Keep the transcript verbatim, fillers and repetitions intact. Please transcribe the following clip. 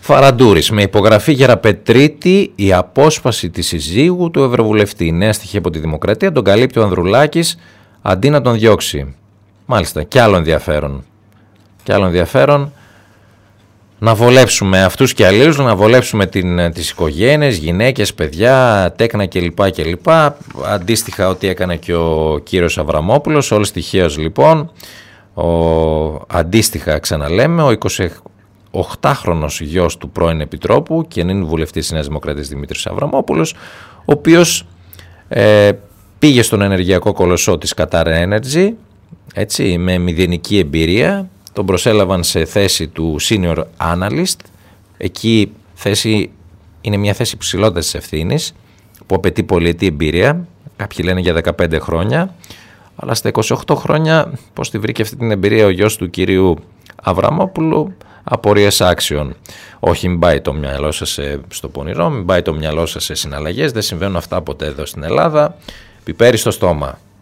Φαραντούρης, με υπογραφή Γεραπετρίτη η απόσπαση της συζύγου του Ευρωβουλευτή. Νέα στοιχεία από τη Δημοκρατία, τον καλύπτει ο Ανδρουλάκης αντί να τον διώξει. Μάλιστα, κι άλλο ενδιαφέρον. Κι άλλο ενδιαφέρον να βολέψουμε αυτούς και αλλήλους, να βολέψουμε την, τις οικογένειες, γυναίκες, παιδιά, τέκνα κλπ. κλπ. Αντίστοιχα ό,τι έκανε και ο κύριος Αβραμόπουλος, όλος τυχαίως λοιπόν. Ο, αντίστοιχα ξαναλέμε, ο εικοσιοκτάχρονος γιος του πρώην Επιτρόπου και νυν βουλευτής της Νέας Δημοκρατίας Δημήτρης Αβραμόπουλος, ο οποίος ε, πήγε στον ενεργειακό κολοσσό της Qatar Energy, έτσι, με μηδενική εμπειρία. Τον προσέλαβαν σε θέση του senior analyst. Εκεί θέση είναι μια θέση ψηλότερης ευθύνης που απαιτεί πολυετή εμπειρία. Κάποιοι λένε για δεκαπέντε χρόνια. Αλλά στα είκοσι οκτώ χρόνια πώς τη βρήκε αυτή την εμπειρία ο γιος του κυρίου Αβραμόπουλου? Απορίες άξιων. Όχι, μην πάει το μυαλό σας στο πονηρό, μην πάει το μυαλό σας σε συναλλαγές. Δεν συμβαίνουν αυτά ποτέ εδώ στην Ελλάδα. Πιπέρι στο στόμα.